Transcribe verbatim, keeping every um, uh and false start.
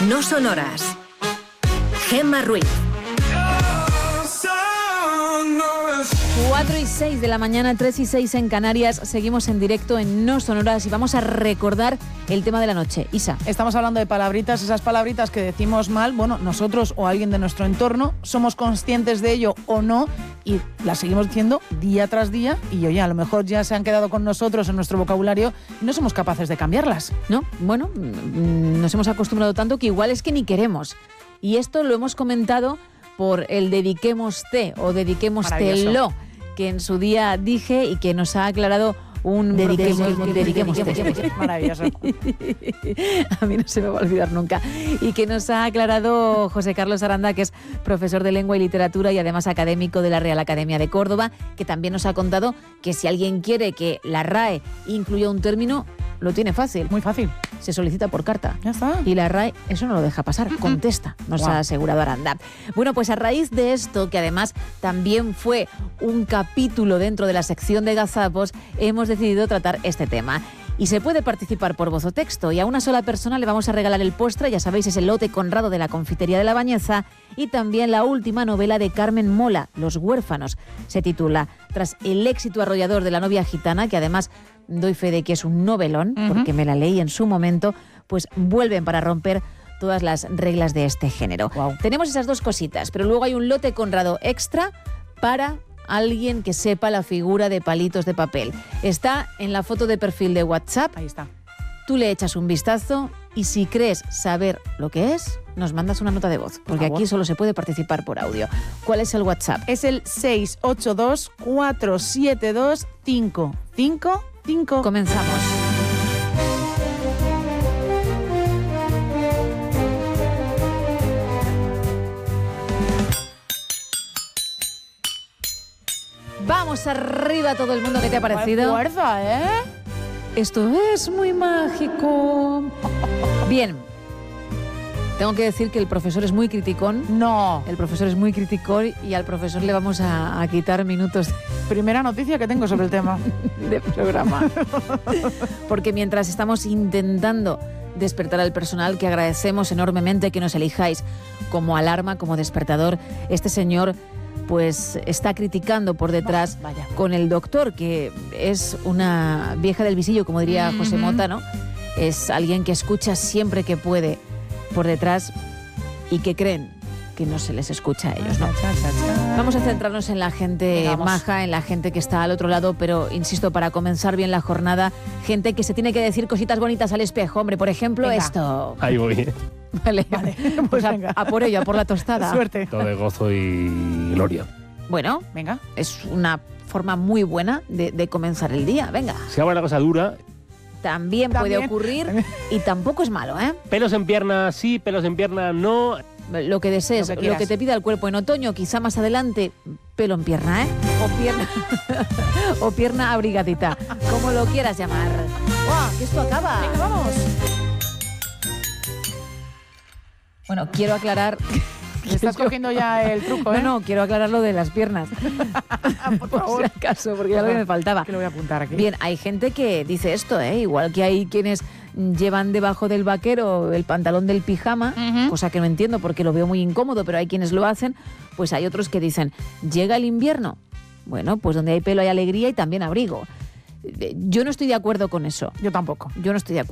No sonoras. Gemma Ruiz. cuatro y seis de la mañana, tres y seis en Canarias. Seguimos en directo en No Sonoras y vamos a recordar el tema de la noche. Isa. Estamos hablando de palabritas, esas palabritas que decimos mal, bueno, nosotros o alguien de nuestro entorno, somos conscientes de ello o no y las seguimos diciendo día tras día y oye, a lo mejor ya se han quedado con nosotros en nuestro vocabulario y no somos capaces de cambiarlas. No, bueno, nos hemos acostumbrado tanto que igual es que ni queremos. Y esto lo hemos comentado por el dediquémoste o dediquémostelo, que en su día dije y que nos ha aclarado un Dediquemos, dediquemos, dediquemos. Maravilloso. A mí no se me va a olvidar nunca. Y que nos ha aclarado José Carlos Aranda, que es profesor de Lengua y Literatura y además académico de la Real Academia de Córdoba, que también nos ha contado que si alguien quiere que la R A E incluya un término, lo tiene fácil. Muy fácil. Se solicita por carta. Ya está. Y la R A E eso no lo deja pasar, contesta, nos Wow. ha asegurado Aranda. Bueno, pues a raíz de esto, que además también fue un capítulo dentro de la sección de gazapos, hemos decidido tratar este tema. Y se puede participar por voz o texto, y a una sola persona le vamos a regalar el postre, ya sabéis, es el lote Conrado de la Confitería de la Bañeza, y también la última novela de Carmen Mola, Los huérfanos. Se titula, tras el éxito arrollador de La novia gitana, que además doy fe de que es un novelón, uh-huh. porque me la leí en su momento, pues vuelven para romper todas las reglas de este género. Wow. Tenemos esas dos cositas, pero luego hay un lote Conrado extra para alguien que sepa la figura de palitos de papel. Está en la foto de perfil de WhatsApp. Ahí está. Tú le echas un vistazo y si crees saber lo que es, nos mandas una nota de voz, porque aquí solo se puede participar por audio. ¿Cuál es el WhatsApp? Es el seis ocho dos, cuatro siete dos, cinco cinco cinco. Comenzamos. Vamos arriba todo el mundo, ¿qué te ha parecido? Fuerza, ¿eh? Esto es muy mágico. Bien. Tengo que decir que el profesor es muy criticón. No. El profesor es muy criticón y al profesor le vamos a, a quitar minutos de, Primera noticia que tengo sobre el tema. de programa. Porque mientras estamos intentando despertar al personal, que agradecemos enormemente que nos elijáis como alarma, como despertador, este señor pues está criticando por detrás oh, vaya. con el doctor, que es una vieja del visillo, como diría mm-hmm. José Mota, ¿no? Es alguien que escucha siempre que puede por detrás y que creen que no se les escucha a ellos, ¿no? Vamos a centrarnos en la gente Vamos. maja, en la gente que está al otro lado, pero insisto, para comenzar bien la jornada, gente que se tiene que decir cositas bonitas al espejo. Hombre, por ejemplo, venga. Esto. Ahí voy. Vale, vale. Pues, Pues a, venga. a por ello, a por la tostada. Suerte. Todo de gozo y gloria. Bueno, venga. Es una forma muy buena de, de comenzar el día. Venga. Si hago una cosa dura. También, También puede ocurrir y tampoco es malo, ¿eh? Pelos en pierna sí, pelos en pierna no. Lo que desees, lo que, lo que te pida el cuerpo en otoño, quizá más adelante, pelo en pierna, ¿eh? O pierna, o pierna abrigadita, como lo quieras llamar. ¡Wow! Que esto acaba. Venga, vamos. Bueno, quiero aclarar. Me estás yo... cogiendo ya el truco, ¿eh? No, no, quiero aclarar lo de las piernas. Por Por favor. si acaso, porque ya lo que me faltaba. Que lo voy a apuntar aquí. Bien, hay gente que dice esto, ¿eh? Igual que hay quienes llevan debajo del vaquero el pantalón del pijama, uh-huh. cosa que no entiendo porque lo veo muy incómodo, pero hay quienes lo hacen, pues hay otros que dicen, ¿llega el invierno? Bueno, pues donde hay pelo hay alegría y también abrigo. Yo no estoy de acuerdo con eso. Yo tampoco. Yo no estoy de acuerdo.